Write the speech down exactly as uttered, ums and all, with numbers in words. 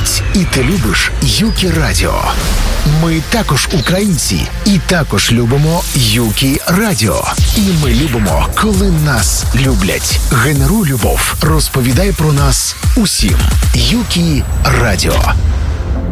люблять, і ти любиш Юкі Радіо. Ми також українці, і також любимо Юкі Радіо. І ми любимо, коли нас люблять. Генеруй любов, розповідай про нас усім. Юкі Радіо.